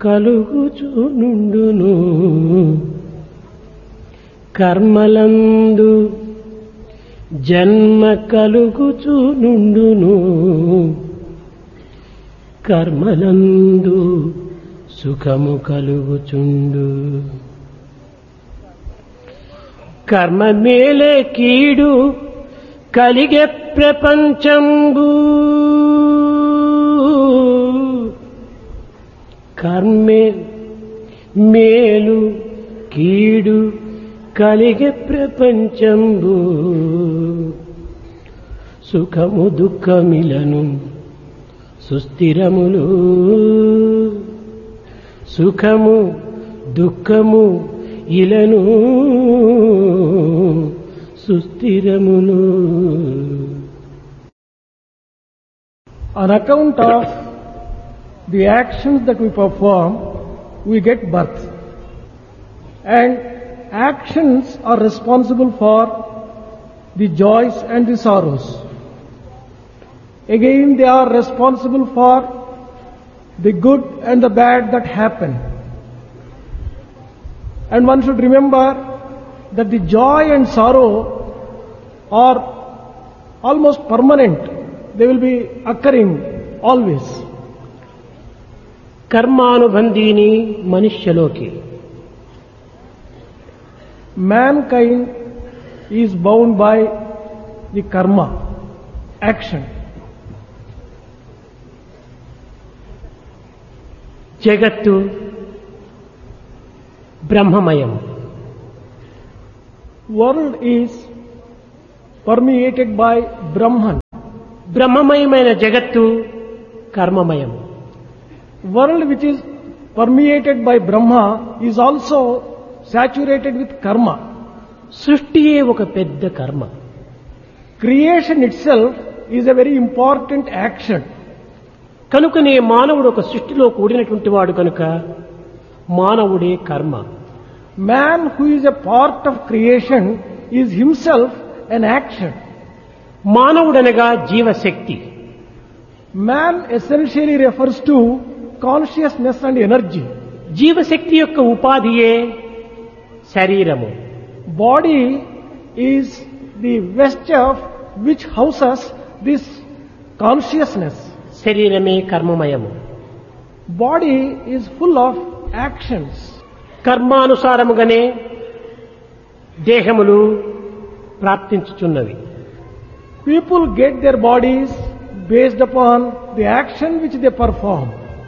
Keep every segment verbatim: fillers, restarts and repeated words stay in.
కలుగుచునుండును కర్మలందు జన్మ కలుగుచునుండును కర్మలందు సుఖము కలుగుచుండు కర్మ మేలే కీడు కలిగే ప్రపంచంబు కర్మే మేలు కీడు కలిగే ప్రపంచంబు సుఖము దుఃఖమిలను సుస్థిరములు సుఖము దుఃఖము ఇలను సుస్థిరములు. On account of the actions that we perform, we get birth. And actions are responsible for the joys and the sorrows. Again, they are responsible for the good and the bad that happen. And one should remember that the joy and sorrow are almost permanent. They will be occurring always. కర్మానుబంధీని మనుష్యలోకి Mankind is bound by the karma, action. జగత్తు బ్రహ్మమయం. World is permeated by Brahman. బ్రహ్మమయమైన జగత్తు కర్మమయం. World which is permeated by Brahma is also saturated with karma. సృష్టియే ఒక పెద్ద కర్మ. Creation itself is a very important action. కనుకనే మానవుడు ఒక సృష్టిలో కూడినటువంటి వాడు కనుక మానవుడే కర్మ. Man who is a part of creation is himself an action. మానవుడనగా జీవశక్తి. Man essentially refers to consciousness and energy. జీవశక్తి యొక్క ఉపాధియే శరీరము. Body is the vesture which houses this consciousness. శరీరమే కర్మమయము. Body is full of actions. కర్మానుసారముగానే దేహములు ప్రాప్తించుచున్నవి. People get their bodies based upon the action which they perform.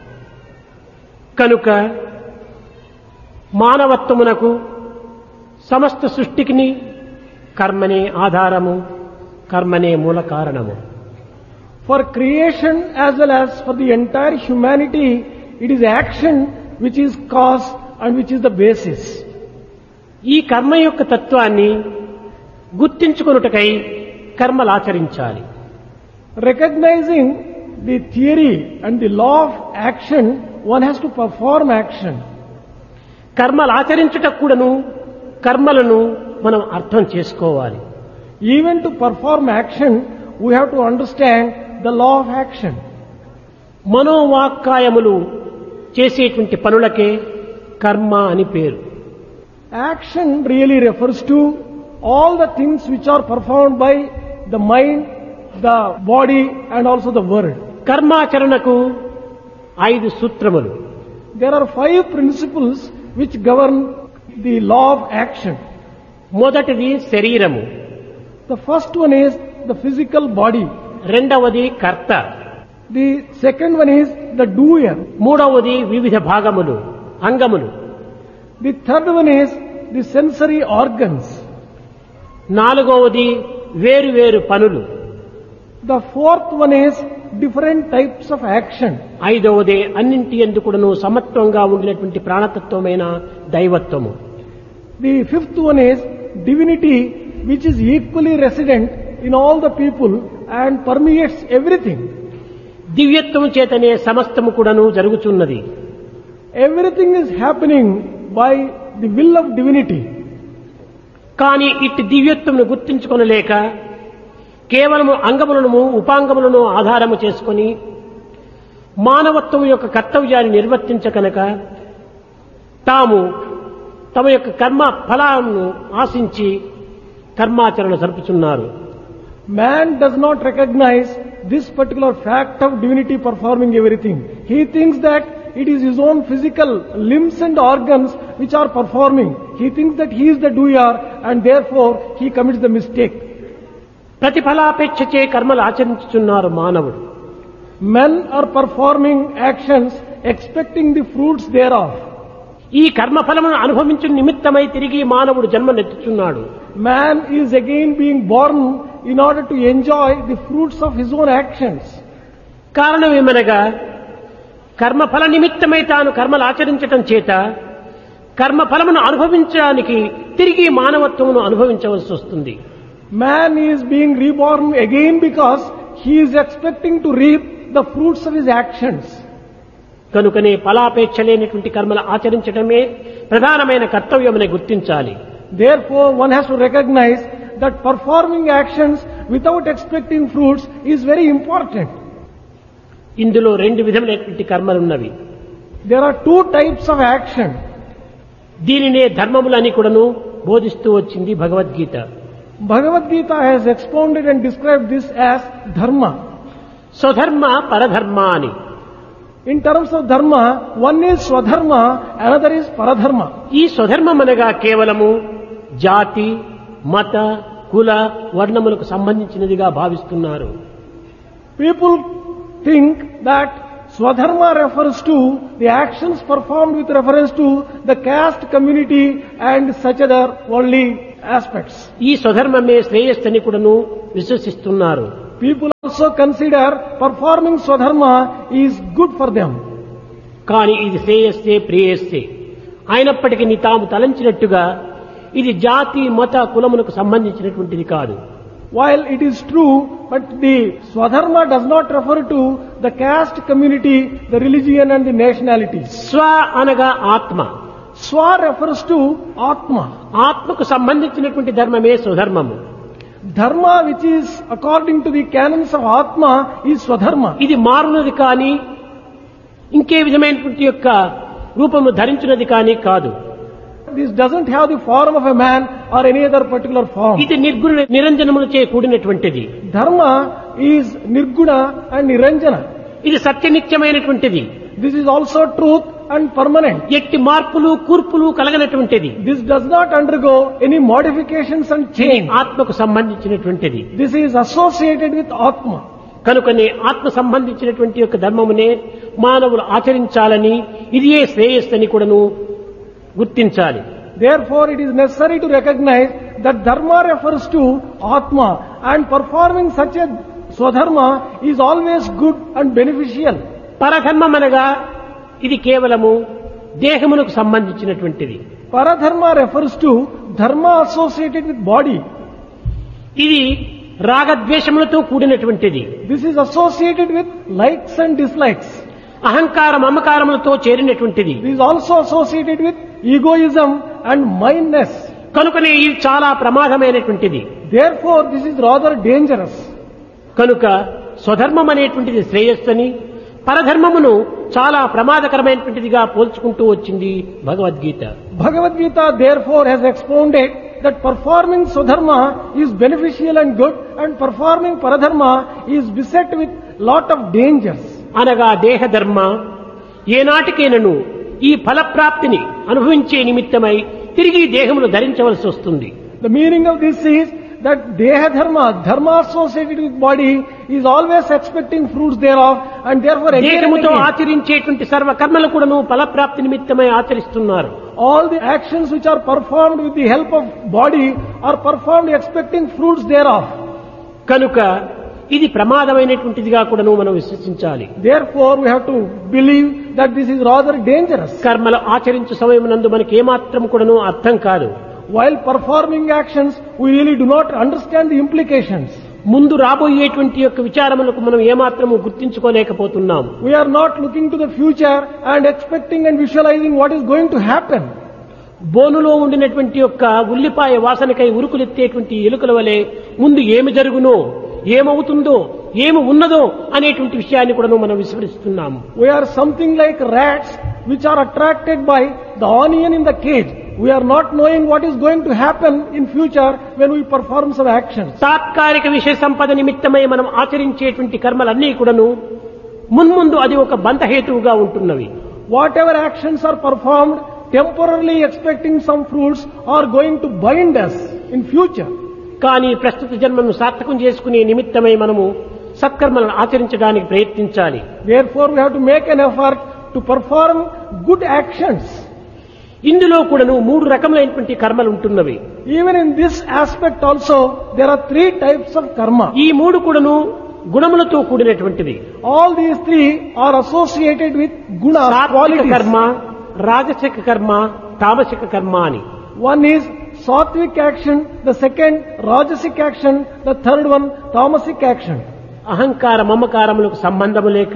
కనుక మానవత్వమునకు సమస్త సృష్టికిని కర్మనే ఆధారము, కర్మనే మూల కారణము. For creation as well as for the entire humanity, it is action which is cause and which is the basis. ఈ కర్మ యొక్క తత్వాన్ని గుర్తించుకొనుటకై కర్మలాచరించాలి. Recognizing the theory and the law of action, one has to perform action. కర్మలాచరించుటకు కూడాను కర్మలను మనం అర్థం చేసుకోవాలి. Even to perform action, we have to understand the law of action. మనోవాక్కాయములు చేసేటువంటి పనులకే కర్మ అని పేరు. Action really refers to all the things which are performed by the mind, the body and also the word. కర్మాచరణకు ఐదు సూత్రములు. There are five principles which govern the law of action. మొదటిది శరీరము. The first one is the physical body. రెండవది కర్త. The second one is the doer. మూడవది వివిధ భాగములు, అంగములు. The third one is the sensory organs. నాలుగవది వేరు వేరు పనులు. The fourth one is different types of action. ఐదవది అన్నింటి యందు కూడాను సమత్వంగా ఉండినటువంటి ప్రాణతత్వమైన దైవత్వము. The fifth one is divinity, which is equally resident in all the people and permeates everything. దివ్యత్వము చేతనే సమస్తము కూడాను జరుగుచున్నది. Everything is happening by the will of divinity. కానీ ఇట్టి దివ్యత్వమును గుర్తించుకొనలేక కేవలము అంగములను ఉపాంగములను ఆధారము చేసుకొని మానవత్వం యొక్క కర్తవ్యాన్ని నిర్వర్తించకనక తాము తమ యొక్క కర్మ ఫలాలను ఆశించి కర్మాచరణ జరుపుతున్నారు. Man does not recognize this particular fact of divinity performing everything. He thinks that it is his own physical limbs and organs which are performing. He thinks that he is the doer and therefore he commits the mistake. ప్రతిఫలాపేక్షచే కర్మలు ఆచరించుచున్నారు మానవుడు. Men are performing actions expecting the fruits thereof. ఈ కర్మఫలమును అనుభవించు నిమిత్తమై తిరిగి మానవుడు జన్మనెత్తుచున్నాడు. Man is again being born in order to enjoy the fruits of his own actions. కారణం ఏమనగా కర్మఫల నిమిత్తమై తాను కర్మలు ఆచరించటం చేత కర్మఫలమును అనుభవించడానికి తిరిగి మానవత్వమును అనుభవించవలసి వస్తుంది. Man is being reborn again because he is expecting to reap the fruits of his actions. కనుకనే ఫలాపేక్ష లేనటువంటి కర్మలు ఆచరించడమే ప్రధానమైన కర్తవ్యమని గుర్తించాలి. Therefore, one has to recognize that performing actions without expecting fruits is very important. ఇందులో రెండు విధములైనటువంటి కర్మలున్నవి. There are two types of action. దీనినే ధర్మములని కూడాను బోధిస్తూ వచ్చింది Bhagavad Gita. Bhagavad Gita has expounded and described this as dharma. స్వధర్మ పరధర్మ అని. In terms of dharma, one is swadharma, another is paradharma. ఈ స్వధర్మం అనగా కేవలము జాతి, మత, కుల, వర్ణములకు సంబంధించినదిగా భావిస్తున్నారు. People think that swadharma refers to the actions performed with reference to the caste community and such other worldly aspects. ఈ స్వధర్మమే శ్రేయస్సుని కూడాను విశ్వసిస్తున్నారు. People also consider performing swadharma is good for them. కానీ ఇది శ్రేయస్సే ప్రేయస్సే అయినప్పటికీ తాము తలంచినట్టుగా ఇది జాతి, మత, కులములకు సంబంధించినటువంటిది కాదు. While it is true, but the swadharma does not refer to the caste community, the religion and the nationalities. స్వ అనగా ఆత్మ. Swa refers to Atma. ఆత్మకు సంబంధించినటువంటి ధర్మమే స్వధర్మము. Dharma which is according to the canons of Atma is Swadharma. ఇది మారునది కానీ ఇంకే విధమైనటువంటి యొక్క రూపము ధరించినది కానీ కాదు. This doesn't have the form of a man or any other particular form. ఇది నిర్గుణ నిరంజనములచే కూడినటువంటిది. Dharma is Nirguna and Niranjana. ఇది సత్యనిత్యమైనటువంటిది. This is also truth and permanent. ఎట్టి మార్పులు కూర్పులు కలగనటువంటిది. This does not undergo any modifications and ఇది change. ఆత్మకు సంబంధించినటువంటిది. This is associated with Atma. కనుకనే ఆత్మ సంబంధించినటువంటి యొక్క ధర్మమునే మానవులు ఆచరించాలని ఇది ఏ శ్రేయస్సుని కూడాను గుర్తించాలి. Therefore, it is necessary to recognize that Dharma refers to Atma and performing such a Swadharma is always good and beneficial. పరధర్మం అనగా ఇది కేవలము దేహమునకు సంబంధించినటువంటిది. Paradharma refers to Dharma associated with body. ఇది రాగద్వేషములతో కూడినటువంటిది. This is associated with likes and dislikes. అహంకార మమకారములతో చేరినటువంటిది. This is also associated with egoism and mindness. కనుకనే ఇది చాలా ప్రమాదమైనటువంటిది. Therefore, this is rather dangerous. కనుక స్వధర్మం అనేటువంటిది శ్రేయస్సుని, పరధర్మమును చాలా ప్రమాదకరమైనటువంటిదిగా పోల్చుకుంటూ వచ్చింది Bhagavad Gita. Bhagavad Gita therefore has expounded that performing Swadharma is beneficial and good and performing Paradharma is beset with lot of dangers. అనగా దేహధర్మ ఏనాటికైనను ఈ ఫలప్రాప్తిని అనుభవించే నిమిత్తమై తిరిగి దేహమును ధరించవలసి వస్తుంది. The meaning of this is that Deha Dharma, Dharma associated with body, is always expecting fruits thereof and therefore again and దేహముతో again, ఆచరించేటువంటి సర్వ కర్మలు కూడాను ఫలప్రాప్తి నిమిత్తమై ఆచరిస్తున్నారు. all the actions which are performed with the help of body are performed expecting fruits thereof. కనుక ఇది ప్రమాదమైనటువంటిదిగా కూడాను మనం విశ్వసించాలి. Therefore, we have to believe that this is rather dangerous. కర్మలు ఆచరించే సమయమునందు మనకి ఏమాత్రం కూడాను అర్థం కాదు. While performing actions, we really do not understand the implications. ముందు రాబోయేటువంటి యొక్క విచారములకు మనం ఏమాత్రము గుర్తించుకోలేకపోతున్నాం. We are not looking to the future and expecting and visualizing what is going to happen. బోనులో ఉండినటువంటి యొక్క ఉల్లిపాయ వాసనకై ఉరుకులెత్తేటువంటి ఎలుకల వలె ముందు ఏమి జరుగునో, ఏమవుతుందో, ఏమి ఉన్నదో అనేటువంటి విషయాన్ని కూడా మనం విస్మరిస్తున్నాము. We are something like rats which are attracted by the onion in the cage. We are not knowing what is going to happen in future when we perform some actions. తాత్కాలిక విషయ సంపద నిమిత్తమై మనం ఆచరించేటువంటి కర్మలన్నీ కూడాను మున్ముందు అది ఒక బంధహేతువుగా ఉంటున్నవి. Whatever actions are performed temporarily expecting some fruits are going to bind us in future. కానీ ప్రస్తుత జన్మను సార్థకం చేసుకునే నిమిత్తమై మనము సత్కర్మలను ఆచరించడానికి ప్రయత్నించాలి. Therefore we have to make an effort to perform good actions. ఇందులో కూడాను మూడు రకములైనటువంటి కర్మలు ఉంటున్నవి. Even in this aspect also there are three types of karma. ఈ మూడు కూడాను గుణములతో కూడినటువంటివి. All these three are associated with gunas, సాత్విక qualities. కర్మ, రాజసిక కర్మ, తామసిక కర్మ అని. One is sattvic action, the second rajasic action, the third one tamasic action. అహంకార మమకారములకు సంబంధము లేక,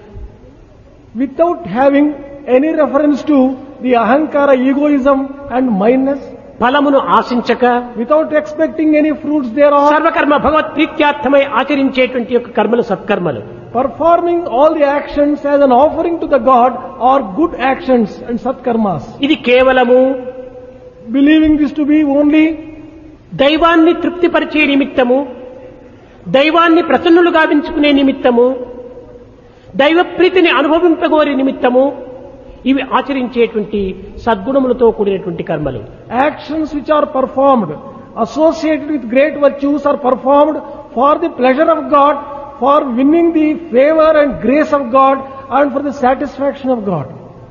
Without having any reference to the ahankara, egoism and mindness, ఫలమును ఆశించక, without expecting any fruits thereof, సర్వకర్మ భగవత్ ప్రీత్యార్థమై ఆచరించేటువంటి యొక్క కర్మలు సత్కర్మలు. performing all the actions as an offering to the God are good actions and satkarmas. ఇది కేవలము Believing this to be only దైవాన్ని తృప్తిపరిచే నిమిత్తము, దైవాన్ని ప్రసన్నులు గావించుకునే నిమిత్తము, దైవ ప్రీతిని అనుభవింపగోరే నిమిత్తము ఇవి ఆచరించేటువంటి సద్గుణములతో కూడినటువంటి కర్మలు. actions which are performed associated with great virtues are performed for the pleasure of God, for winning the favor and grace of God and for the satisfaction of God.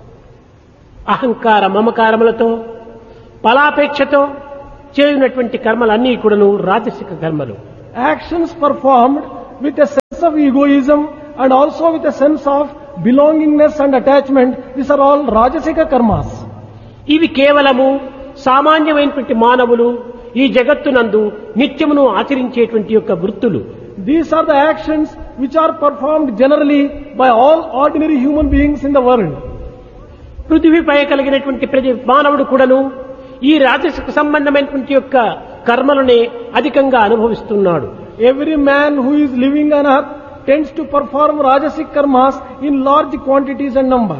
అహంకార మమకారములతో, ఫలాపేక్షతో చేయునటువంటి కర్మలన్నీ కూడాను రాజసిక కర్మలు. Actions performed with a sense of egoism and also with a sense of belongingness and attachment, these are all rajasika karmas. ఇవి కేవలము సామాన్యమైనటువంటి మానవులు ఈ జగత్తునందు నిత్యమును ఆచరించేటువంటి యొక్క వృత్తులు. These are the actions which are performed generally by all ordinary human beings in the world. పృథివీపై కలిగినటువంటి ప్రతి మానవుడు కూడాను ఈ రాజసిక సంబంధమైనటువంటి యొక్క కర్మలనే అధికంగా అనుభవిస్తున్నాడు. Every man who is living on earth tends to perform rajasic karmas in large quantities and number.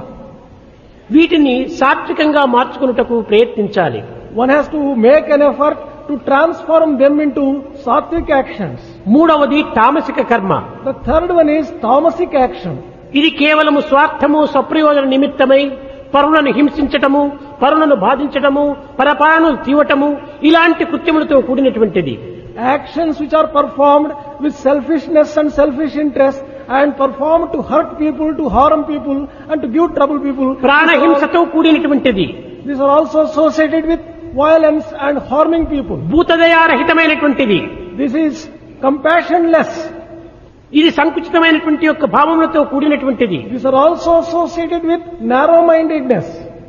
వీటిని సాత్వికంగా మార్చుకున్నటకు ప్రయత్నించాలి. One has to make an effort to transform them into sattvic actions. మూడవది తామసిక కర్మ. The third one is tamasic action. ఇది కేవలము స్వార్థము, స్వప్రయోజన నిమిత్తమై పరులను హింసించటము, పరులను బాధించటము, పరపాలను తీవటము ఇలాంటి కృత్యములతో కూడినటువంటిది. Actions which are performed with selfishness and selfish interest and performed to hurt people, to harm people and to give trouble people. ప్రాణహింసతో కూడినటువంటిది. These are also associated with violence and harming people. భూతదయారహితమైనటువంటిది. This is compassionless. ఇది సంకుచితమైనటువంటి యొక్క భావములతో కూడినటువంటిది. These are also associated with narrow-mindedness.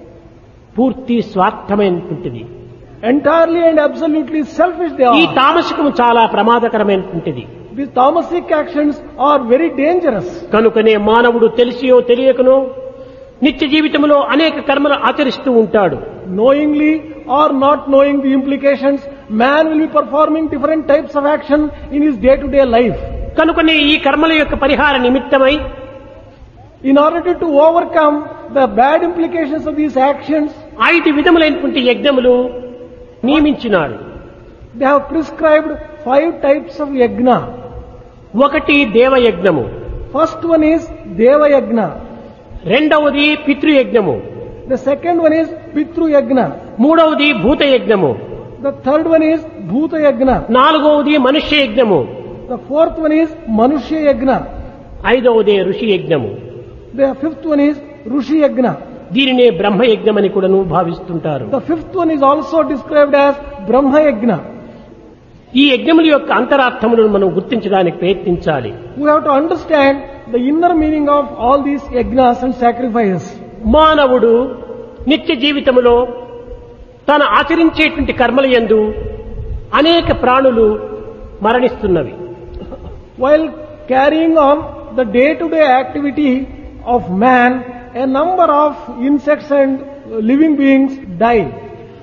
పూర్తి స్వార్థమైనటువంటిది. Entirely and absolutely selfish they ఈ are. తామసికము చాలా ప్రమాదకరమైనటువంటిది. These tamasic actions are very dangerous. కనుకనే మానవుడు తెలిసియో తెలియకనో నిత్య జీవితంలో అనేక కర్మలు ఆచరిస్తూ ఉంటాడు. Knowingly or not knowing the implications, man will be performing different types of action in his day-to-day life. కనుకనే ఈ కర్మల యొక్క పరిహార నిమిత్తమై In order to, to overcome the bad implications of these actions, ఐదు విధములైనటువంటి యజ్ఞములు నియమించినాడు. they have prescribed five types of yajna. ఒకటి దేవయజ్ఞము, First one is Deva Yajna. రెండవది పితృయజ్ఞము, The second one is Pitru Yajna. మూడవది భూతయజ్ఞము, The third one is Bhuta Yajna. నాలుగవది మనుష్య యజ్ఞము, The fourth one is Manushya Yajna. ఐదవది ఋషి యజ్ఞము. The fifth one is Rushi Yajna. దీనినే బ్రహ్మయజ్ఞం అని కూడాను భావిస్తుంటారు. The fifth one is also described as Brahma Yajna. ఈ యజ్ఞముల యొక్క అంతరార్థములను మనం గుర్తించడానికి ప్రయత్నించాలి. We have to understand the inner meaning of all these yajnas and sacrifices. మానవుడు నిత్య జీవితములో తాను ఆచరించేటువంటి కర్మల యందు అనేక ప్రాణులు మరణిస్తున్నవి. While carrying on the day-to-day activity of man, a number of insects and living beings die.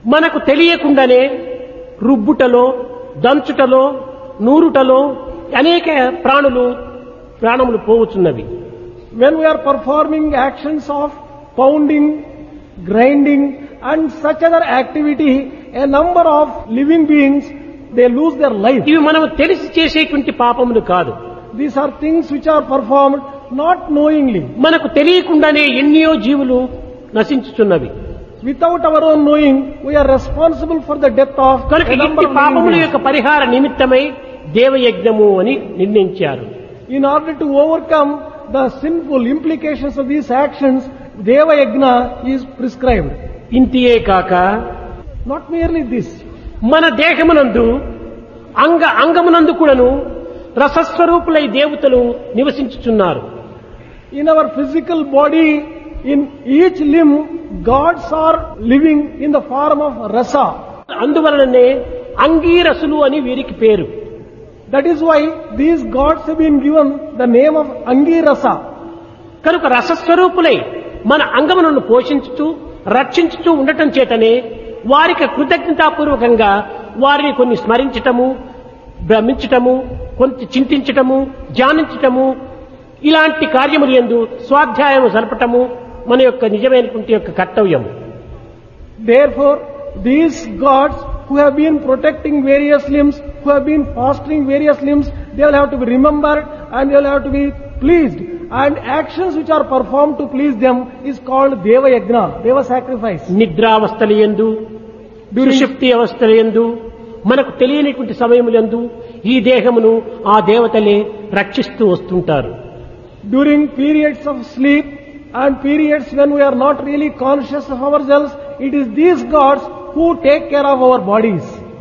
మనకు తెలియకుండానే రుబ్బుటలో, దంచుటలో, నూరుటలో అనేక ప్రాణులు ప్రాణములు పోవచ్చున్నవి. When we are performing actions of pounding, grinding and such other activity, a number of living beings, they lose their life. ఇవి మనం తెలిసి చేసేటువంటి పాపములు కాదు. These are things which are performed not knowingly. మనకు తెలియకుండానే ఎన్నో జీవులు నశించుతున్నవి. Without our own knowing, we are responsible for the death of కనుక a number ఇట్టి of living పాపముల beings. యొక్క పరిహార నిమిత్తమై దేవయజ్ఞము అని నిర్ణయించారు. In order to overcome the sinful implications of these actions, Deva Yajna is prescribed. ఇంతియే కాక Not merely this. మన దేహమునందు అంగ అంగమునందు కూడాను రసస్వరూపులై దేవతలు నివసించుచున్నారు. In our physical body, in each limb, gods are living in the form of rasa. అందువలననే అంగీరసులు అని వీరికి పేరు. That is why these gods have been given the name of Angirasa. కనుక రసస్వరూపులై మన అంగములను పోషించుతూ రక్షించుతూ ఉండటం చేతనే వారికి కృతజ్ఞతాపూర్వకంగా వారిని కొన్ని స్మరించటము, భ్రమించటము, కొంత చింతించటము, ధ్యానించటము, ఇలాంటి కార్యములు యందు స్వాధ్యాయము జరపటము మన యొక్క నిజమైనటువంటి యొక్క కర్తవ్యం. Therefore, these gods who have been protecting various limbs, who have been fostering various limbs, they will have to be remembered and they will have to be pleased. And actions which are performed to please them is called Deva Yajna, Deva sacrifice. నిద్రావస్థలయందు, సుషుప్తి అవస్థలయందు, మనకు తెలియనటువంటి సమయములందు ఈ దేహమును ఆ దేవతలే రక్షిస్తూ వస్తుంటారు. During periods of sleep and periods when we are not really conscious of ourselves, it is these gods who take care of our bodies.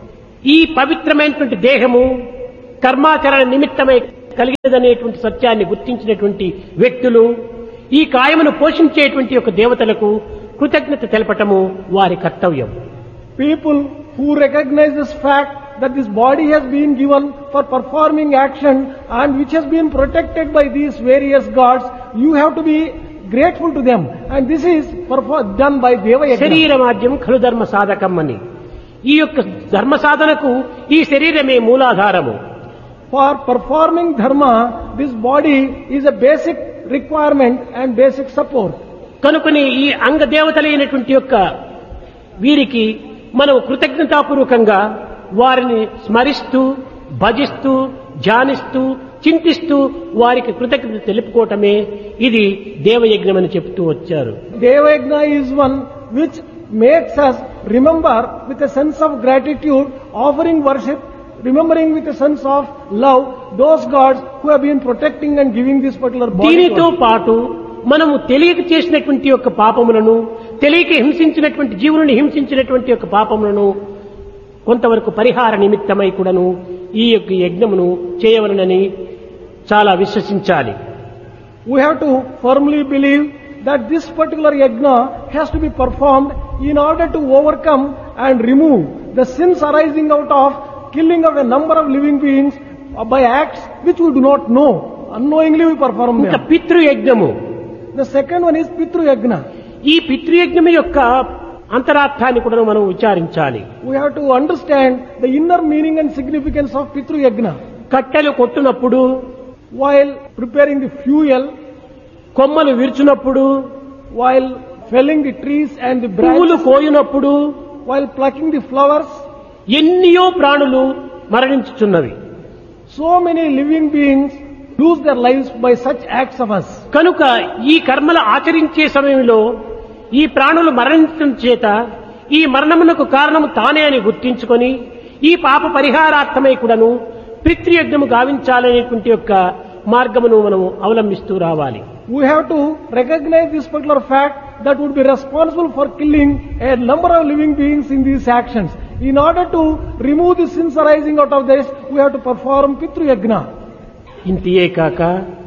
ఈ పవిత్రమైనటువంటి దేహము కర్మాచరణ నిమిత్తమై కలిగినదనేటువంటి సత్యాన్ని గుర్తించినటువంటి వ్యక్తులు ఈ కాయమును పోషించేటువంటి యొక్క దేవతలకు కృతజ్ఞత తెలపటము వారి కర్తవ్యం. People who recognize this fact that this body has been given for performing action and which has been protected by these various gods, you have to be grateful to them. And this is perfor- done by Deva Yajna. శరీరమాద్యం ఖలు ధర్మ సాధకం అని ఈ యొక్క ధర్మ సాధనకు ఈ శరీరమే మూలాధారము. For performing dharma, this body is a basic requirement and basic support. కనుకని ఈ అంగ దేవతలైనటువంటి యొక్క వీరికి మనం కృతజ్ఞతాపూర్వకంగా వారిని స్మరిస్తూ, భజిస్తూ, ధ్యానిస్తూ, చింతిస్తూ వారికి కృతజ్ఞత తెలుపుకోవటమే ఇది దేవయజ్ఞం అని చెప్తూ వచ్చారు. Deva Yajna is one which makes us remember with a sense of gratitude, offering worship, remembering with a sense of love those gods who have been protecting and giving this particular body. దీనితో పాటు మనము తెలియక చేసినటువంటి యొక్క పాపములను, తెలియక హింసించినటువంటి జీవులను హింసించినటువంటి యొక్క పాపములను కొంతవరకు పరిహార నిమిత్తమై కూడాను ఈ యొక్క యజ్ఞమును చేయవలనని చాలా విశ్వసించాలి. We have to firmly believe that this particular yajna has to be performed in order to overcome and remove the sins arising out of killing of a number of living beings by acts which we do not know. Unknowingly we perform ఇంకా them. పితృయజ్ఞము. The second one is Pitru Yajna. ఈ పితృయజ్ఞము యొక్క అంతరార్థాన్ని కూడా మనం విచారించాలి. We have to understand the inner meaning and significance of Pitru Yajna. కట్టెలు కొట్టునప్పుడు, While preparing the fuel, కొమ్మలు విరుచునప్పుడు, while felling the trees and the పువ్వులు branches, కోయునప్పుడు while plucking the flowers, ఎన్నియో ప్రాణులు మరణించుచున్నవి. so many living beings lose their lives by such acts of us. కనుక ఈ కర్మలు ఆచరించే సమయంలో ఈ ప్రాణులు మరణించడం చేత ఈ మరణమునకు కారణము తానే అని గుర్తించుకొని ఈ పాప పరిహారార్థమై కూడాను పితృయజ్ఞము గావించాలనేటువంటి యొక్క మార్గమును మనము అవలంబిస్తూ రావాలి. We have to recognize this particular fact that would be responsible for killing a number of living beings in these actions. In order to remove the sins arising out of this, we have to perform Pitru Yajna. ఇంతియే కాక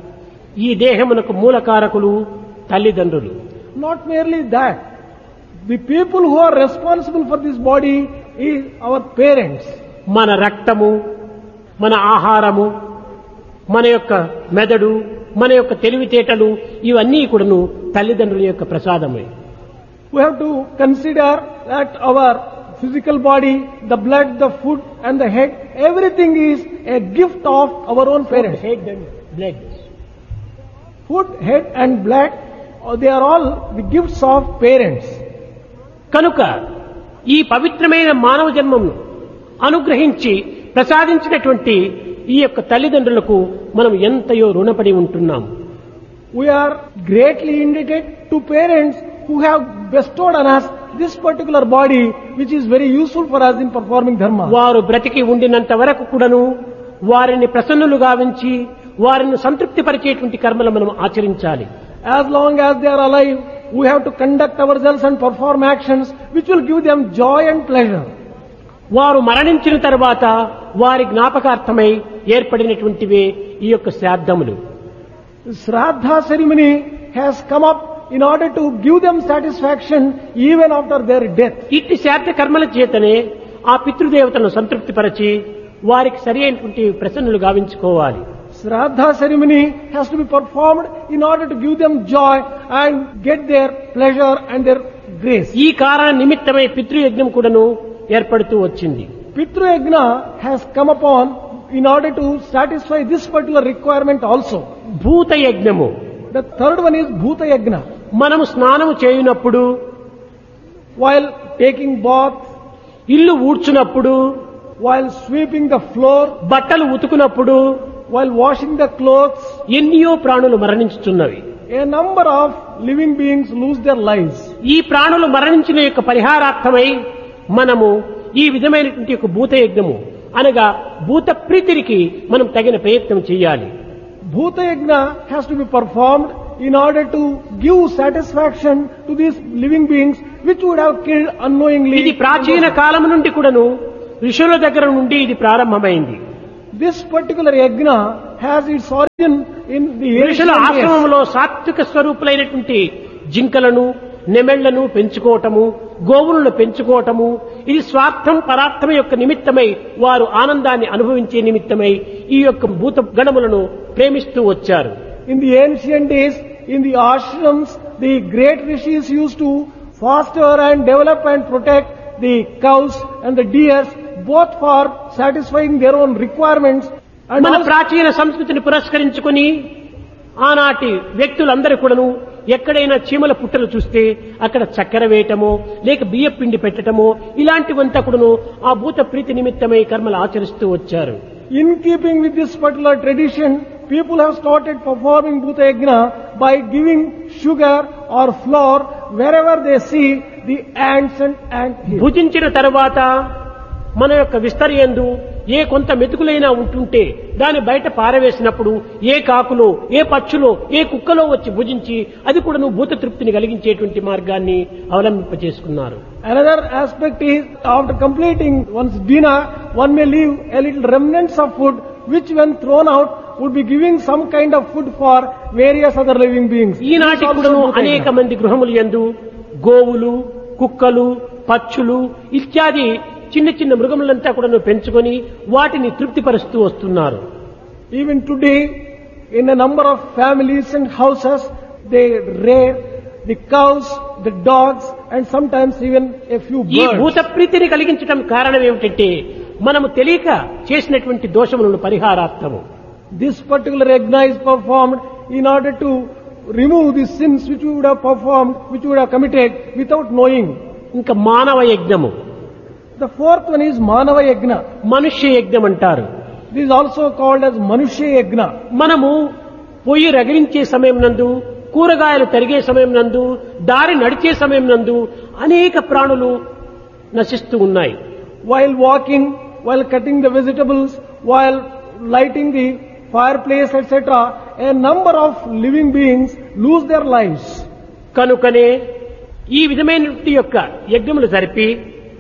ఈ దేహమునకు మూలకారకులు తల్లిదండ్రులు. Not merely that, the people who are responsible for this body is our parents. మన రక్తము, మన ఆహారము, మన యొక్క మెదడు, మన యొక్క తెలివితేటలు ఇవన్నీ కూడాను తల్లిదండ్రుల యొక్క ప్రసాదమే. We have to consider that our physical body, the blood, the food and the head, everything is a gift of our own parents. Head and blood. Food, head and blood, uh, they are all the gifts of parents. కనుక ఈ పవిత్రమైన మానవ జన్మను అనుగ్రహించి ప్రసాదించినటువంటి ఈ యొక్క తల్లిదండ్రులకు మనం ఎంతయో రుణపడి ఉంటున్నాం. We are greatly indebted to parents who have bestowed on us this particular body, which is very useful for us in performing dharma. వారు బ్రతికి ఉండినంత వరకు కూడాను వారిని ప్రసన్నులు గావించి వారిని సంతృప్తి పరిచేటువంటి కర్మలు మనం ఆచరించాలి. As long as they are alive, we have to conduct ourselves and perform actions which will give them joy and pleasure. వారు మరణించిన తర్వాత వారి జ్ఞాపకార్థమై ఏర్పడినటువంటివే ఈ యొక్క శ్రాద్ధములు. Shraddha ceremony has come up in order to give them satisfaction even after their death. ఇట్టి శ్రాద్ధ కర్మల చేతనే ఆ పితృదేవతలను సంతృప్తిపరచి వారికి సరి అయినటువంటి ప్రసన్నులు గావించుకోవాలి. Shraddha ceremony has to be performed in order to give them joy and get their pleasure and their grace. ఈ కారణ నిమిత్తమై పితృయజ్ఞం కూడాను ఏర్పడుతూ వచ్చింది. Pitru Yajna has come upon in order to satisfy this particular requirement also. భూత యజ్ఞము. The third one is Bhuta Yajna. మనము స్నానము చేయునప్పుడు, While taking bath, ఇల్లు ఊడ్చునప్పుడు, while sweeping the floor, బట్టలు ఉతుకునప్పుడు while washing the clothes, ఎన్నో ప్రాణులు మరణించుచున్నవి. a number of living beings lose their lives. ఈ ప్రాణులు మరణించిన యొక్క పరిహారార్థమై మనము ఈ విధమైనటువంటి యొక్క భూత యజ్ఞము అనగా భూత ప్రీతికి మనం తగిన ప్రయత్నం చేయాలి. Bhuta Yajna has to be performed in order to give satisfaction to these living beings which would have killed unknowingly. ఇది ప్రాచీన కాలం నుండి కూడాను ఋషుల దగ్గర నుండి ఇది ప్రారంభమైంది. This particular yajna has its origin in the ఋషుల ancient days. ఆశ్రమంలో సాత్విక స్వరూపులైనటువంటి జింకలను, నెమెళ్లను పెంచుకోవటము, గోవులను పెంచుకోవటము, ఇది స్వార్థం పరార్థం యొక్క నిమిత్తమై వారు ఆనందాన్ని అనుభవించే నిమిత్తమై ఈ యొక్క భూత గణములను ప్రేమిస్తూ వచ్చారు. In the ancient days, in the ashrams, the great rishis used to foster and develop and protect the cows and the deers, both for satisfying their own requirements and మన also ప్రాచీన సంస్కృతిని పురస్కరించుకొని ఆనాటి వ్యక్తులందరూ కూడాను ఎక్కడైనా చీమల పుట్టలు చూస్తే అక్కడ చక్కెర వేయటమో లేక బియ్య పిండి పెట్టటమో ఇలాంటివంతా కూడాను ఆ భూత ప్రీతి నిమిత్తమై కర్మలు ఆచరిస్తూ వచ్చారు. in keeping with this particular tradition, people have started performing Bhuta Yajna by giving sugar or flour wherever they see the ants and ant hills. భుజించిన తర్వాత మన యొక్క విస్తరియందు ఏ కొంత మెతుకులైనా ఉంటుంటే దాన్ని బయట పారవేసినప్పుడు ఏ కాకులో, ఏ పక్షులో, ఏ కుక్కలో వచ్చి భుజించి అది కూడా నువ్వు భూత తృప్తిని కలిగించేటువంటి మార్గాన్ని అవలంబింపచేసుకున్నారు. Another aspect is, after completing one's dinner, one may leave a little remnants of food which when thrown out would be giving some kind of food for various other living beings. ఈనాటి This also కూడాను Bhuta అనేక Yajna. మంది గృహములు యందు గోవులు, కుక్కలు, పక్షులు ఇత్యాది చిన్న చిన్న మృగములంతా కూడా పెంచుకొని వాటిని తృప్తిపరుస్తూ వస్తున్నారు. Even today, in a number of families and houses, they rear the cows, the dogs, and sometimes even a few ఈ birds. భూత ప్రీతిని కలిగించడం కారణం ఏమిటంటే మనము తెలియక చేసినటువంటి దోషములను పరిహారార్థము. This particular yajna is performed in order to remove the sins which we would have performed, which we would have committed without knowing. ఇంకా మానవ యజ్ఞము, The fourth one is Manava Yajna. మనుష్య యజ్ఞం అంటారు. This is also called as Manushya Yajna. మనము పొయ్యి రగిలించే సమయం నందు, కూరగాయలు తరిగే సమయం నందు, దారి నడిచే సమయం నందు అనేక ప్రాణులు నశిస్తూ ఉన్నాయి. While walking, while cutting the vegetables, while lighting the fireplace, et cetera, a number of living beings lose their lives. కనుకనే ఈ విధమైనటువంటి యొక్క యజ్ఞములు జరిపి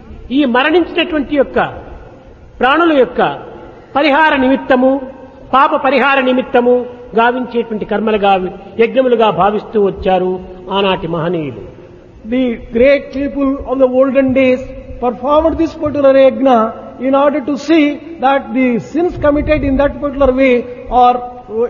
ఈ మరణించినటువంటి యొక్క ప్రాణుల యొక్క పరిహార నిమిత్తము, పాప పరిహార నిమిత్తము గావించేటువంటి కర్మలుగా యజ్ఞములుగా భావిస్తూ వచ్చారు ఆనాటి మహనీయులు. The great people of the olden days performed this particular yajna in order to see that the sins committed in that particular way are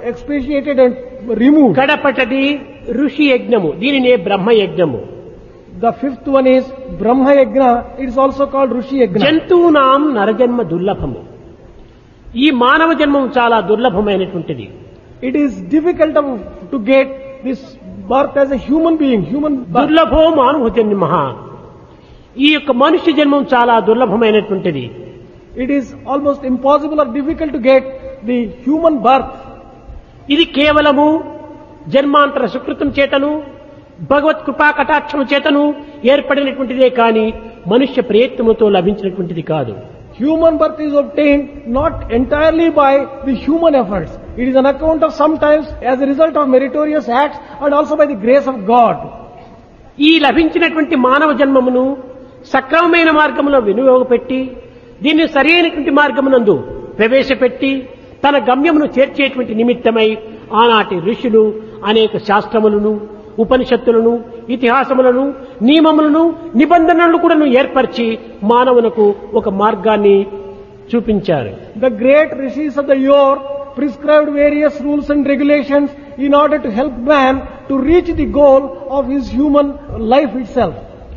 expiated and removed. కడపటది ఋషి యజ్ఞము, దీనినే బ్రహ్మ యజ్ఞము. The fifth one is Brahma Yajna. It is also called Rishi Yajna. జంతువునాం నరజన్మ దుర్లభము. ఈ మానవ జన్మం చాలా దుర్లభమైనటువంటిది. It is difficult to, to get this birth as a human being. Human birth. దుర్లభో మానవ జన్మ. ఈ యొక్క మనుష్య జన్మం చాలా దుర్లభమైనటువంటిది. It is almost impossible or difficult to get the human birth. ఇది కేవలము జన్మాంతర సుకృతం చేతను భగవత్ కృపా కటాక్షము చేతను ఏర్పడినటువంటిదే కాని మనుష్య ప్రయత్నముతో లభించినటువంటిది కాదు. Human birth is obtained not entirely by the human efforts. It is an account of sometimes as a result of meritorious acts and also by the grace of God. ఈ లభించినటువంటి మానవ జన్మమును సక్రమమైన మార్గములో వినియోగపెట్టి దీన్ని సరైనటువంటి మార్గమునందు ప్రవేశపెట్టి తన గమ్యమును చేర్చేటువంటి నిమిత్తమై ఆనాటి ఋషులు అనేక శాస్త్రములను ఉపనిషత్తులను ఇతిహాసములను నియమములను నిబంధనలను కూడా ఏర్పరిచి మానవునకు ఒక మార్గాన్ని చూపించారు. The great rishis of the yore prescribed various rules and regulations in order to help man to reach the goal of his human life itself.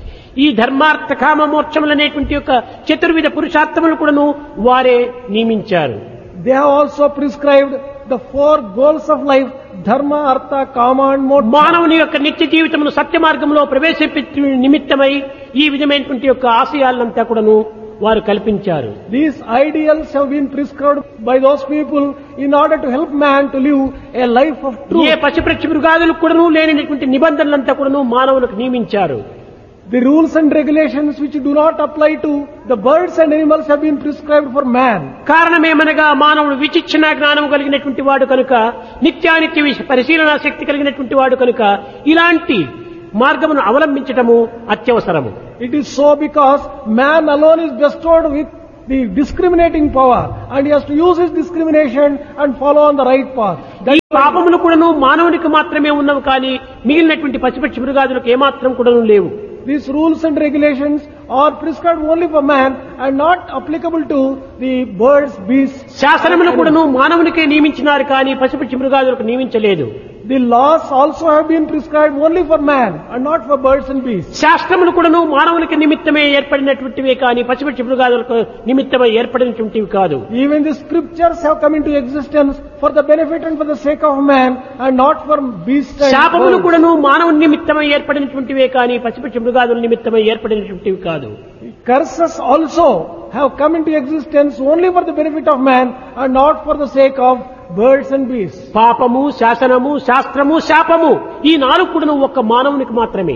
ఈ ధర్మార్థ కామ మోక్షములనేటువంటి యొక్క చతుర్విధ పురుషార్థములు కూడాను వారే నియమించారు. They have also prescribed the four goals of life: dharma, artha, kama and moksha. మానవుని యొక్క నిత్య జీవితమును సత్య మార్గంలో ప్రవేశపెట్టే నిమిత్తమై ఈ విధమైనటువంటి యొక్క ఆశయాలంతా కూడాను వారు కల్పించారు. These ideals have been prescribed by those people in order to help man to live a life of truth. ఏ పశుపక్షి మృగాదులకు కూడాను లేనటువంటి నిబంధనలంతా కూడాను మానవులకు నియమించారు. The rules and regulations which do not apply to the birds and animals have been prescribed for man. కారణమేమనగా మానవుడు విచక్షణ జ్ఞానం కలిగినటువంటి వాడు కనుక, నిత్యానిత్య విష- పరిశీలనా శక్తి కలిగినటువంటి వాడు కనుక ఇలాంటి మార్గమును అవలంబించటము అత్యవసరము. It is so because man alone is bestowed with the discriminating power and he has to use his discrimination and follow on the right path. ఈ పాపములు కూడాను మానవునికి మాత్రమే ఉన్నవి కానీ మిగిలినటువంటి పశుపక్షి మృగాదులకు ఏమాత్రం కూడాను లేవు. These rules and regulations are prescribed only for man and not applicable to the birds, beasts. శాసనములు కూడాను మానవునికే నియమించినారు కానీ పశుపక్షి మృగాదులకు నియమించలేదు. The laws also have been prescribed only for man and not for birds and beasts. శాస్త్రములు కూడాను మానవునికి నిమిత్తమే ఏర్పడినటువంటివే కానీ పశుపక్షి మృగాదులకు నిమిత్తమై ఏర్పడినటువంటివి కాదు. Even the scriptures have come into existence for the benefit and for the sake of man and not for beasts and శాపములు birds. కూడాను మానవుని నిమిత్తమై ఏర్పడినటువంటివే కానీ పశుపక్షి మృగాదుల నిమిత్తమై ఏర్పడినటువంటివి కాదు. Curses also have come into existence only for the benefit of man and not for the sake of birds and beasts. పాపము, శాసనము, శాస్త్రము, శాపము ఈ నాలుగు కూడాను ఒక్క మానవునికి మాత్రమే.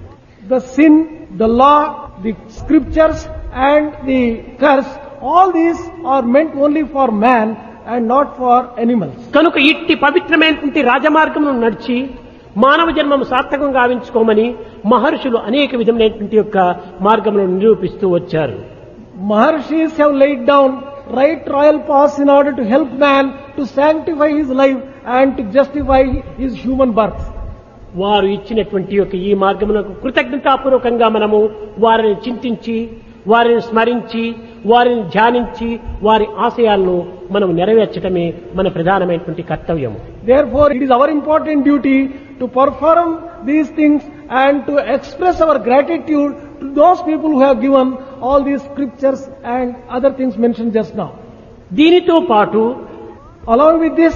The sin, the law, the scriptures and the curse, all these are meant only for man and not for animals. కనుక ఇట్టి పవిత్రమైనటువంటి రాజమార్గమును నడిచి మానవ జన్మము సార్థకం గావించుకోమని మహర్షులు అనేక విధమైనటువంటి యొక్క మార్గములను నిరూపిస్తూ వచ్చారు. Maharshis have laid down right royal paths in order to help man to sanctify his life and to justify his human birth. వారు ఇచ్చినటువంటి యొక్క ఈ మార్గమునకు కృతజ్ఞతాపూర్వకంగా మనము వారిని చింతించి వారిని స్మరించి వారిని ధ్యానించి వారి ఆశయాలను మనం నెరవేర్చడమే మన ప్రధానమైనటువంటి కర్తవ్యము. Therefore, it is our important duty to perform these things and to express our gratitude to those people who have given all these scriptures and other things mentioned just now. దీనితో పాటు Along with this,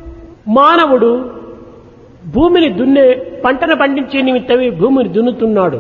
మానవుడు భూమిని దున్నే పంటను పండించే నిమిత్తమే భూమిని దున్నుతున్నాడు.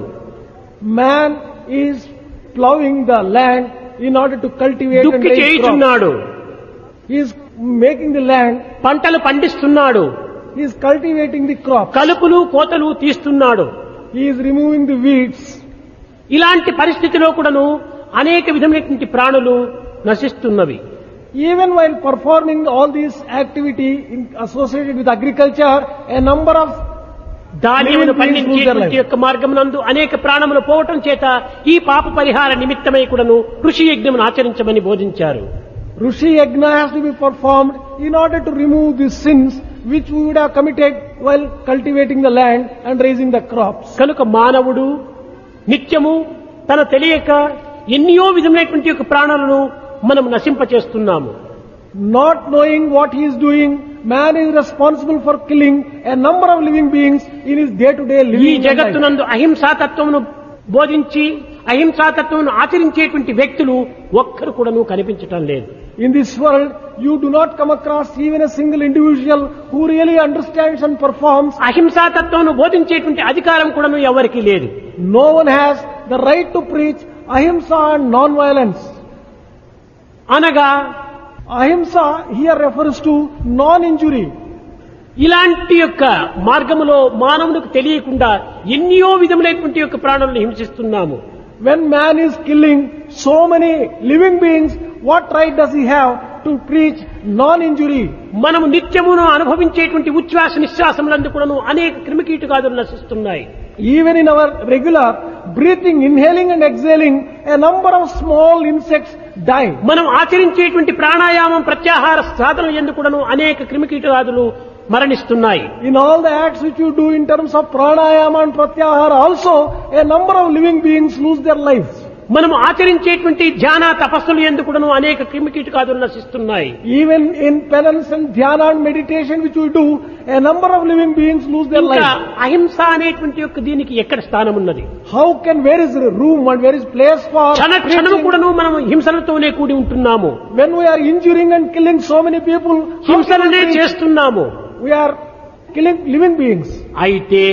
man is plowing the land in order to cultivate and దుక్కి raise crops. చేయుచున్నాడు, He is making the land, పంటలు పండిస్తున్నాడు, he is cultivating the crops, కలుపులు కోతలు తీస్తున్నాడు. he is removing the weeds. ఇలాంటి పరిస్థితిలో కూడాను అనేక విధమైనటువంటి ప్రాణులు నశిస్తున్నవి. Even while performing all these activity in, associated with agriculture, a number of ధాన్యమును పండించేటువంటి యొక్క మార్గమునందు అనేక ప్రాణములు పోవటం చేత ఈ పాప పరిహార నిమిత్తమై కూడాను ఋషి యజ్ఞమును ఆచరించమని బోధించారు. Rishi Yajna has to be performed in order to remove the sins which we would have committed while cultivating the land and raising the crops. కనుక మానవుడు నిత్యము తన తెలియక ఎన్నో విధమైనటువంటి యొక్క ప్రాణాలను మనం నశింపచేస్తున్నాము. Not knowing what he is doing, man is responsible for killing a number of living beings in his day-to-day ఈ living life. జగత్తునందు అహింసాతత్వమును బోధించి అహింసాతత్వమును ఆచరించేటువంటి వ్యక్తులు ఒక్కరు కూడాను కనిపించటం లేదు. In this world, you do not come across even a single individual who really understands and performs. అహింసాతత్వమును బోధించేటువంటి అధికారం కూడాను ఎవరికీ లేదు. No one has the right to preach ahimsa and non-violence. అనగా Ahimsa here refers to non-injury. ఇలాంటి యొక్క మార్గములో మానవునికి తెలియకుండా ఎన్నో విధములైనటువంటి యొక్క ప్రాణులను హింసిస్తున్నాము. When man is killing so many living beings, what right does he have to preach non-injury? మనము నిత్యమును అనుభవించేటువంటి ఉచ్ఛ్వాస నిశ్వాసములందు కూడాను అనేక క్రిమికీటకాదులు నశిస్తున్నాయి. Even in our regular breathing, inhaling and exhaling, a number of small insects die. మనం ఆచరించేటువంటి ప్రాణాయామం ప్రత్యాహార సాధనలు యందు కూడాను అనేక క్రిమికీటకాదులు మరణిస్తున్నాయి. In all the acts which you do in terms of pranayama and pratyahara also, a number of living beings lose their lives. మనం ఆచరించేటువంటి ధ్యాన తపస్సులు యందు కూడాను అనేక క్రిమికీటకాదులు నశిస్తున్నాయి. Even in penance and dhyana and meditation which we do, a number of living beings lose their ఇంకా lives. అహింస అనేటువంటి యొక్క దీనికి ఎక్కడ స్థానం ఉన్నది? How can, where is room and where is place for క్షణ క్షణము preaching? కూడాను మనం హింసలతోనే కూడి ఉంటున్నాము. When we are injuring and killing so many people, how can we హింసలనే preach? చేస్తున్నాము. We are killing living beings. అయితే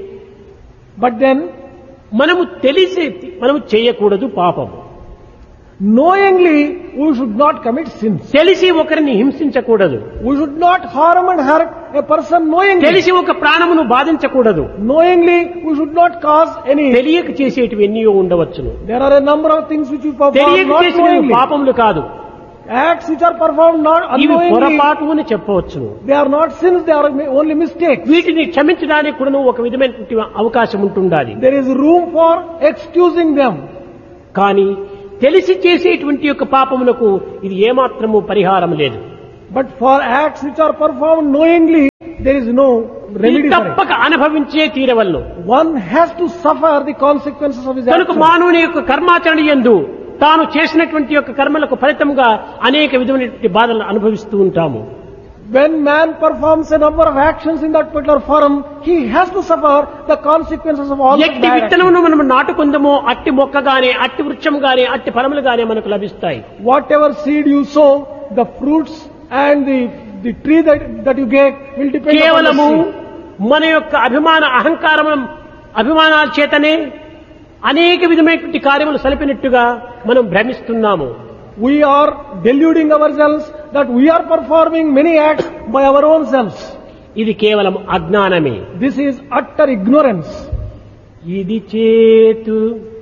But then, మనము తెలిసి మనము చేయకూడదు పాపం. knowingly, we should not commit sins. తెలిసి ఒకరిని హింసించకూడదు. We should not harm and hurt a person knowingly. తెలిసి ఒక ప్రాణమును బాధించకూడదు. Knowingly, we should not cause any. తెలియక చేసేటివి ఎన్నో ఉండవచ్చును. There are a number of things which we perform తెలియక not చేసినవి knowingly. పాపములు కాదు, Acts which are performed not ఇవి unknowingly, పొరపాటు అని చెప్పవచ్చును. they are not sins, they are only mistakes. వీటిని క్షమించడానికి కూడా ఒక విధమైనటువంటి అవకాశం ఉంటుండాలి. There is room for excusing them. కానీ తెలిసి చేసేటువంటి యొక్క పాపములకు ఇది ఏమాత్రము పరిహారం లేదు. But for acts which are performed knowingly, there is no ఇది remedy for it. తప్పక అనుభవించే తీరవలను. One has to suffer the consequences of his కనుక actions. మానవుని యొక్క కర్మాచరణ యందు తాను చేసినటువంటి యొక్క కర్మలకు ఫలితంగా అనేక విధమైనటువంటి బాధలను అనుభవిస్తూ ఉంటాము. When man performs a number of actions in that particular forum, he has to suffer the consequences of all the ఎట్టి bad actions. విత్తనమును మనం నాటుకుందామో అట్టి మొక్కగానే అట్టి వృక్షముగానే అట్టి ఫలములుగానే మనకు లభిస్తాయి. Whatever seed you sow, the fruits and the, the tree that, that you get will depend on the కేవలము seed. మన యొక్క అభిమాన అహంకారం అభిమానాల చేతనే అనేక విధమైనటువంటి కార్యములు సలిపినట్టుగా మనం భ్రమిస్తున్నాము. We are deluding ourselves that we are performing many acts by our own selves. ఇది కేవలం అజ్ఞానమే. This is utter ignorance. ఇది చేతు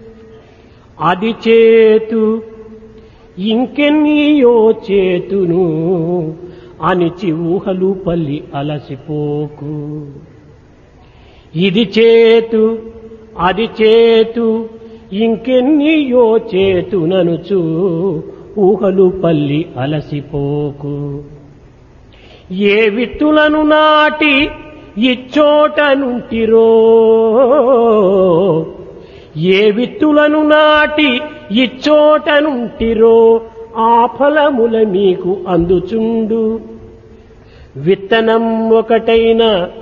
అది చేతు ఇంకెన్నియో చేతును అనిచి ఊహలు పల్లి అలసిపోకు. ఇది చేతు అది చేతు ఇంకెన్నియో చేతుననుచు ఊహలు పల్లి అలసిపోకు. ఏ విత్తులను నాటి ఇచ్చోట నుంటిరో ఏ విత్తులను నాటి ఇచ్చోట నుంటిరో ఆ ఫలముల మీకు అందుచుండు. విత్తనం ఒకటైన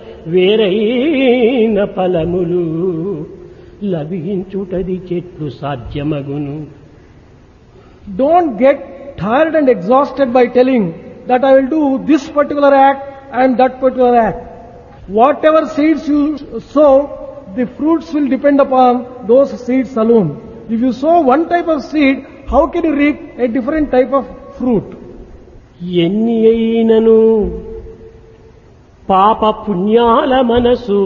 వేరైన ఫలములు లభించుటది చెట్లు సాధ్యమగును. Don't get tired and exhausted by telling that I will do this particular act and that particular act. Whatever seeds you sow, the fruits will depend upon those seeds alone. If you sow one type of seed, how can you reap a different type of fruit? ఎన్ని అయినను పాప పుణ్యాల మనసు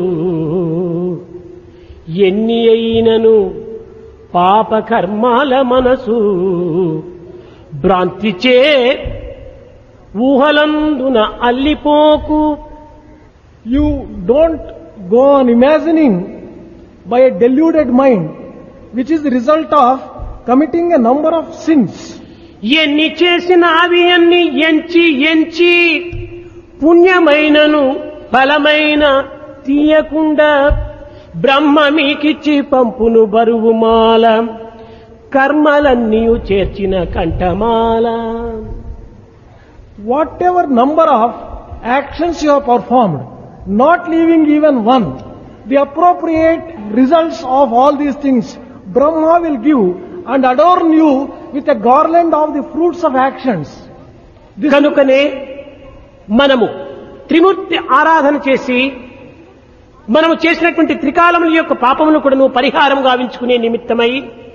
ఎన్ని అయినను పాప కర్మాల మనసు భ్రాంతిచే ఊహలందున అల్లిపోకు. You don't go on imagining by a deluded mind, which is the result of committing a number of sins. ఎన్ని చేసిన అవి అన్ని ఎంచి ఎంచి పుణ్యమైనను ఫలమైన తీయకుండా బ్రహ్మ మీకిచ్చి పంపును బరువుమాల కర్మలన్నీ చేర్చిన కంఠమాల. Whatever number of actions you have performed, not leaving even one, the appropriate results of all these things, Brahma will give and adorn you with a garland of the fruits of actions. This కనుకనే మనము త్రిమూర్తి ఆరాధన చేసి మనము చేసినటువంటి త్రికాలముల యొక్క పాపమును కూడాను పరిహారం గావించుకునే నిమిత్తమై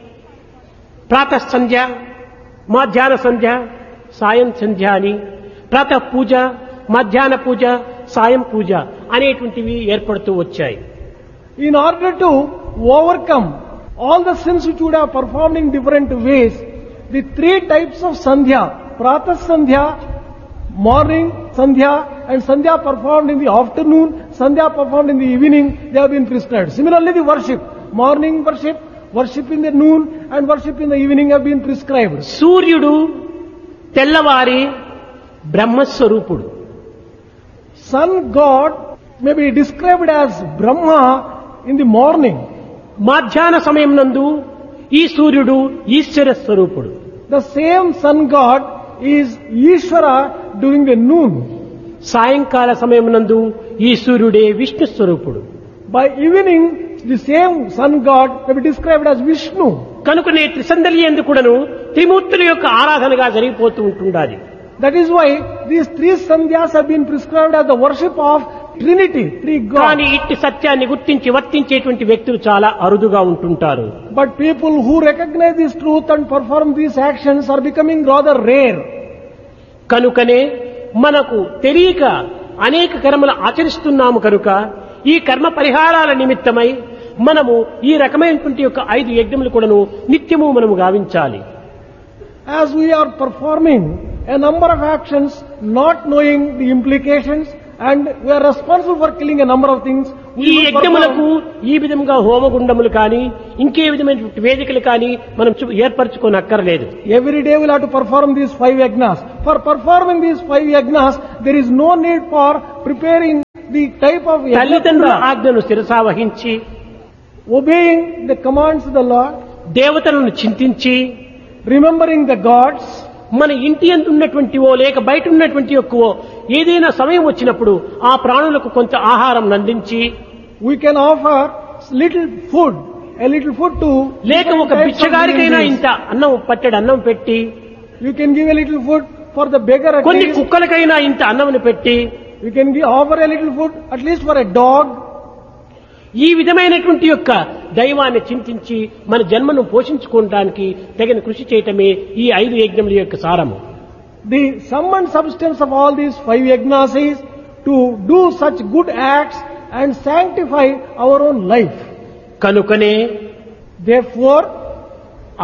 ప్రాతః సంధ్య, మధ్యాహ్న సంధ్య, సాయం సంధ్య అని ప్రాతః పూజ, మధ్యాహ్న పూజ, సాయం పూజ అనేటువంటివి ఏర్పడుతూ వచ్చాయి. in order to overcome all the sins which would have performed in different ways, the three types of sandhya, pratah sandhya, morning sandhya, and sandhya performed in the afternoon, sandhya performed in the evening, they have been prescribed. Similarly, the worship, morning worship, worship in the noon, and worship in the evening have been prescribed. సూర్యుడు తెల్లవారి బ్రహ్మస్వరూపుడు. Sun God may be described as Brahma in the morning. మధ్యాహ్న సమయం నందు ఈ సూర్యుడు ఈశ్వర స్వరూపుడు. The same sun God is Ishvara during the noon. సాయంకాల సమయం నందు ఈ సూర్యుడే విష్ణు స్వరూపుడు. By evening, the same sun God may be described as Vishnu. కనుకనే త్రిసందర్యందు కూడాను త్రిమూర్తుల యొక్క ఆరాధనగా జరిగిపోతూ ఉంటుండాలి. That is why these three sandhyas have been prescribed as the worship of Trinity, three కానీ gods. ఇట్టి సత్యాన్ని గుర్తించి వర్తించేటువంటి వ్యక్తులు చాలా అరుదుగా ఉంటుంటారు. But people who recognize this truth and perform these actions are becoming rather rare. కనుకనే మనకు తెలియక అనేక కర్మలు ఆచరిస్తున్నాము కనుక ఈ కర్మ పరిహారాల నిమిత్తమై మనము ఈ రకమైనటువంటి యొక్క ఐదు యజ్ఞములు కూడాను నిత్యము మనము గావించాలి. As we are performing a number of actions, not knowing the implications, and we are responsible for killing a number of things, we ఈ will యజ్ఞములకు perform. ఈ విధంగా హోమగుండములు కానీ ఇంకే విధమైనటువంటి వేదికలు కానీ మనం చు- ఏర్పరచుకొని అక్కర్లేదు. Every day we'll have to perform these five yagnas. For performing these five yagnas, there is no need for preparing the type of తల్లిదండ్రుల yagna. ఆజ్ఞను శిరసావహించి Obeying the commands of the Lord, దేవతలను చింతించి remembering the gods, మన ఇంటి అందు ఉన్నటువంటివో లేక బయట ఉన్నటువంటి యొక్కవో ఏదైనా సమయం వచ్చినప్పుడు ఆ ప్రాణులకు కొంత ఆహారం అందించి we can offer little food, a little food to లేక different ఒక types of బిచ్చగారికైనా living ఇంత అన్నం పట్టెడు అన్నం పెట్టి beings. You can give a little food for the beggar at కొన్ని least. కుక్కలకైనా ఇంత అన్నమును పెట్టి You can give, offer a little food at least for a dog. ఈ విధమైనటువంటి యొక్క దైవాన్ని చింతించి మన జన్మను పోషించుకోవడానికి తగిన కృషి చేయటమే ఈ ఐదు యజ్ఞముల యొక్క సారము. The sum and substance of all these five yagnas is to do such good acts and sanctify our own life. కనుకనే Therefore,